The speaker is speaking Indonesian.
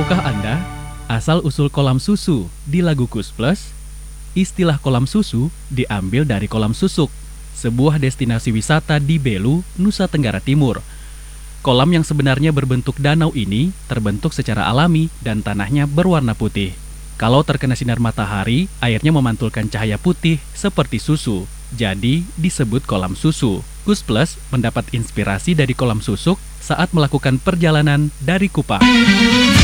Tahukah Anda, asal-usul kolam susu di lagu Kus Plus? Istilah kolam susu diambil dari kolam susuk, sebuah destinasi wisata di Belu, Nusa Tenggara Timur. Kolam yang sebenarnya berbentuk danau ini terbentuk secara alami dan tanahnya berwarna putih. Kalau terkena sinar matahari, airnya memantulkan cahaya putih seperti susu, jadi disebut kolam susu. Kus Plus mendapat inspirasi dari kolam susuk saat melakukan perjalanan dari Kupang.